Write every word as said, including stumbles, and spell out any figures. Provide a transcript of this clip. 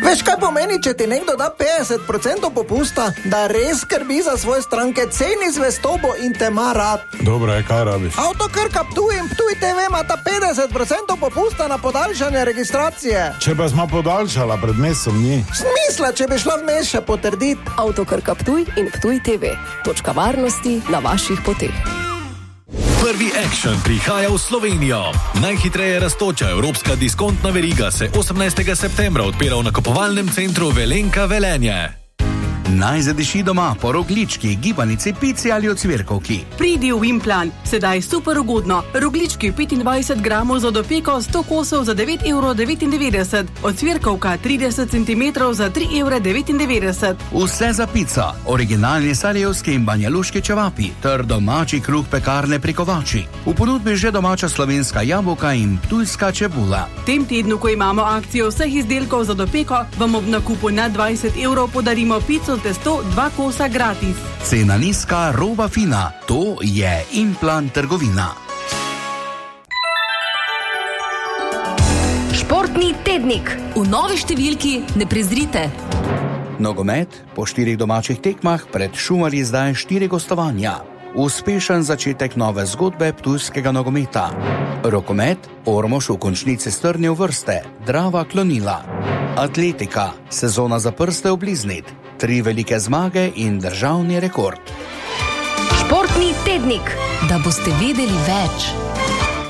Veš, kaj pomeni, če ti nekdo da petdeset procentov popusta, da res skrbi za svoje stranke, ceni zvestobo in te ima rad. Dobro je, kaj rabiš? Avtokrka Ptuj in Ptuj te ve imata petdeset procentov popusta na podaljšanje registracije. Če pa smo podaljšala pred mesecem dni. Smisla, če bi šla vmes še potrditi. Avtokrka Ptuj in Ptuj te ve. Točka varnosti na vaših poteh. Prvi Action prihaja v Slovenijo. Najhitreje rastoča evropska diskontna veriga se osemnajstega septembra odpira v nakupovalnem centru Velenka Velenje. Naj zadeši doma po roglički, gibanici, pici ali ocvirkovki. Pridi v Implan, sedaj super ugodno. Roglički petindvajset gramov za dopeko, sto kosov za devet evrov devetindevetdeset, ocvirkovka trideset centimetrov za tri evre devetindevetdeset. Vse za pico, originalni sarajevski in banjaluški čevapi ter domači kruh pekarne pri Kovači. V ponudbi že domača slovenska jabolka in ptujska čebula. Tem tednu, ko imamo akcijo vseh izdelkov za dopeko, vam ob nakupu na dvajset evrov podarimo pico testo, dva kosa gratis. Cena nizka, roba fina. To je Implan trgovina. Športni tednik. V novi številki ne prezrite. Nogomet po štirih domačih tekmah, pred Šumarji zdaj štiri gostovanja. Uspešen začetek nove zgodbe ptujskega nogometa. Rokomet, Ormož v končnici strnil vrste, Drava klonila. Atletika, sezona za prste obliznit. Tri velike zmage in državni rekord. Športni tednik, da boste vedeli več.